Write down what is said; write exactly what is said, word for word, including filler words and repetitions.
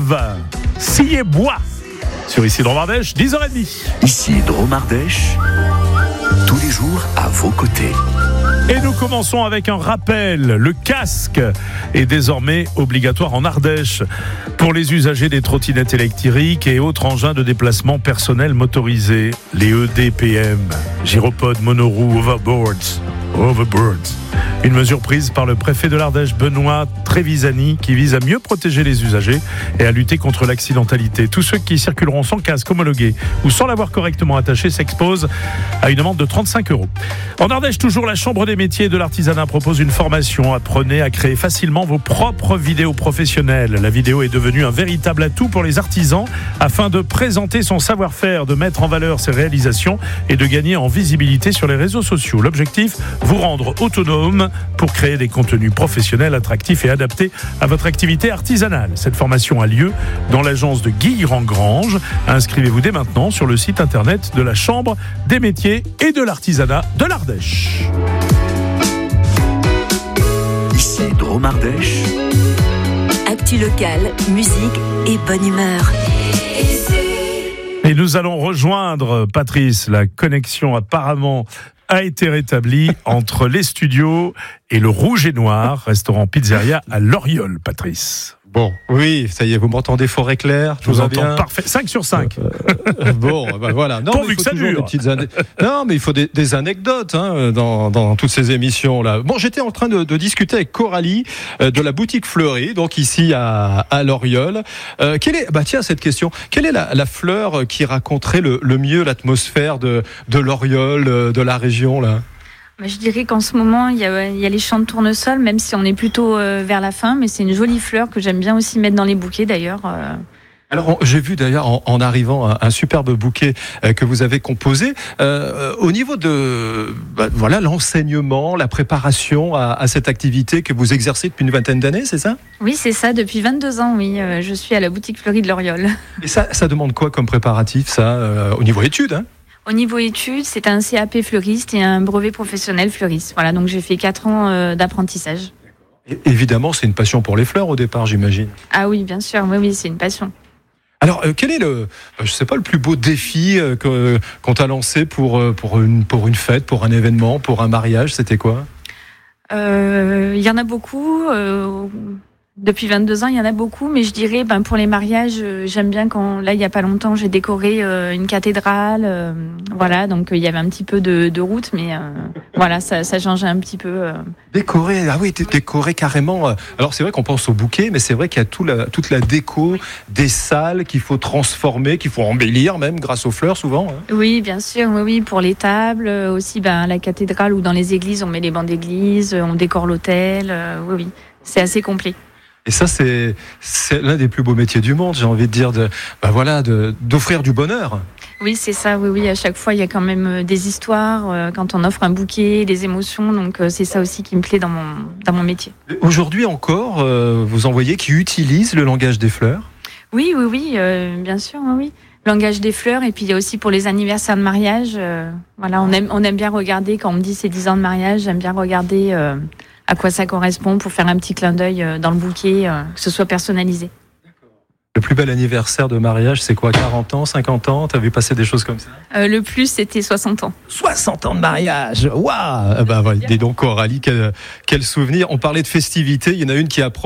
Love, Sciez Bois, sur Ici Drôme Ardèche, dix heures trente. Ici Drôme Ardèche, tous les jours à vos côtés. Et nous commençons avec un rappel. Le casque est désormais obligatoire en Ardèche pour les usagers des trottinettes électriques et autres engins de déplacement personnel motorisés. Les E D P M, gyropodes, monoroues, overboards. Overboards. Une mesure prise par le préfet de l'Ardèche, Benoît Trevisani, qui vise à mieux protéger les usagers et à lutter contre l'accidentalité. Tous ceux qui circuleront sans casque homologué ou sans l'avoir correctement attaché s'exposent à une amende de trente-cinq euros. En Ardèche, toujours, la Chambre des métiers et de l'artisanat propose une formation. Apprenez à créer facilement vos propres vidéos professionnelles. La vidéo est devenue un véritable atout pour les artisans afin de présenter son savoir-faire, de mettre en valeur ses réalisations et de gagner en visibilité sur les réseaux sociaux. L'objectif, vous rendre autonome pour créer des contenus professionnels attractifs et adaptés à votre activité artisanale. Cette formation a lieu dans l'agence de Guilherand-Grange. Inscrivez-vous dès maintenant sur le site internet de la Chambre des métiers et de l'artisanat de l'Ardèche. Ici Drôme Ardèche. Actu locale, musique et bonne humeur. Et nous allons rejoindre, Patrice, la connexion apparemment a été rétablie entre les studios et le Rouge et Noir, restaurant pizzeria à Loriol, Patrice. Bon, oui, ça y est, vous m'entendez fort et clair. Je vous entends parfait. cinq sur cinq. Euh, bon, ben voilà. Non, Pourvu mais il faut que ça toujours dure. des petites ane... Non, mais il faut des, des anecdotes hein, dans, dans toutes ces émissions-là. Bon, j'étais en train de, de discuter avec Coralie euh, de la boutique Fleury, donc ici à, à Loriol. Euh, quelle est, bah tiens, cette question. Quelle est la, la fleur qui raconterait le, le mieux l'atmosphère de, de Loriol, de la région là? Je dirais qu'en ce moment, il y a, il y a les champs de tournesol, même si on est plutôt euh, vers la fin, mais c'est une jolie fleur que j'aime bien aussi mettre dans les bouquets d'ailleurs. Euh. Alors, on, j'ai vu d'ailleurs en, en arrivant un, un superbe bouquet euh, que vous avez composé. Euh, au niveau de bah, voilà l'enseignement, la préparation à, à cette activité que vous exercez depuis une vingtaine d'années, c'est ça? Oui, c'est ça, depuis vingt-deux ans, oui. Euh, je suis à la boutique Fleury de Loriol. Et ça, ça demande quoi comme préparatif, ça, euh, au niveau études hein? Au niveau études, c'est un C A P fleuriste et un brevet professionnel fleuriste. Voilà, donc j'ai fait quatre ans euh, d'apprentissage. Et évidemment, c'est une passion pour les fleurs au départ, j'imagine. Ah oui, bien sûr, oui, oui, c'est une passion. Alors, euh, quel est le, je sais pas, le plus beau défi euh, que, qu'on t'a lancé pour, euh, pour, une, pour une fête, pour un événement, pour un mariage, c'était quoi? Euh, il y en a beaucoup. Euh, Depuis vingt-deux ans, il y en a beaucoup, mais je dirais, ben, pour les mariages, euh, j'aime bien quand, là, il y a pas longtemps, j'ai décoré euh, une cathédrale, euh, voilà, donc euh, il y avait un petit peu de, de route, mais euh, voilà, ça, ça changeait un petit peu. Euh. Décoré, ah oui, t'es décoré carrément. Alors c'est vrai qu'on pense au bouquet, mais c'est vrai qu'il y a tout la, toute la déco des salles qu'il faut transformer, qu'il faut embellir même grâce aux fleurs souvent. Hein. Oui, bien sûr, oui, oui, pour les tables, euh, aussi, ben, la cathédrale ou dans les églises, on met les bancs d'église, on décore l'hôtel, euh, oui, oui, c'est assez complet. Et ça, c'est, c'est l'un des plus beaux métiers du monde, j'ai envie de dire, de, bah voilà, de, d'offrir du bonheur. Oui, c'est ça, oui, oui, à chaque fois, il y a quand même des histoires, euh, quand on offre un bouquet, des émotions, donc euh, c'est ça aussi qui me plaît dans mon, dans mon métier. Aujourd'hui encore, euh, vous en voyez qui utilisent le langage des fleurs? Oui, oui, oui, euh, bien sûr, oui, oui. Langage des fleurs, et puis il y a aussi pour les anniversaires de mariage, euh, voilà, on aime, on aime bien regarder, quand on me dit c'est dix ans de mariage, j'aime bien regarder... Euh, à quoi ça correspond pour faire un petit clin d'œil dans le bouquet, que ce soit personnalisé. Le plus bel anniversaire de mariage, c'est quoi? quarante ans, cinquante ans? T'as vu passer des choses comme ça? euh, Le plus, c'était soixante ans. soixante ans de mariage. Waouh. Bah, dis donc, Coralie, quel, quel souvenir. On parlait de festivités, il y en a une qui approche.